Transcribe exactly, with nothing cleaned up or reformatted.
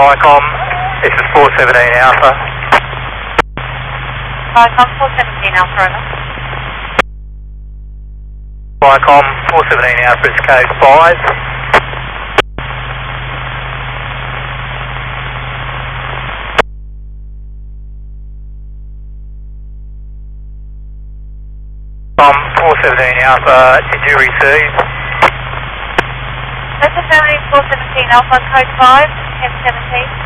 Viacom, this is four seventeen Alpha. Viacom four seventeen Alpha, over. Viacom four seventeen Alpha is code five. Um, four seventeen Alpha, did you receive? That's affirmative four seventeen Alpha, code five, ten seventeen.